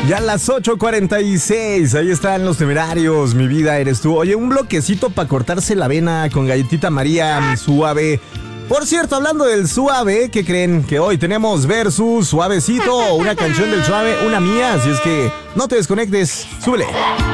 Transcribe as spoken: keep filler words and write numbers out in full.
Ya a las ocho cuarenta y seis, ahí están los Temerarios, mi vida eres tú. Oye, un bloquecito para cortarse la vena con Galletita María, mi suave. Por cierto, hablando del suave, ¿qué creen? Que hoy tenemos versus Suavecito, una canción del suave, una mía, así es que no te desconectes, súbele.